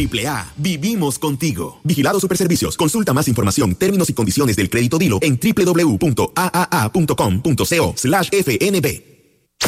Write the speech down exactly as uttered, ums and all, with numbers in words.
Triple A, vivimos contigo. Vigilado Superservicios. Consulta más información, términos y condiciones del crédito Dilo en doble u doble u doble u punto a a a punto com punto co slash f n b.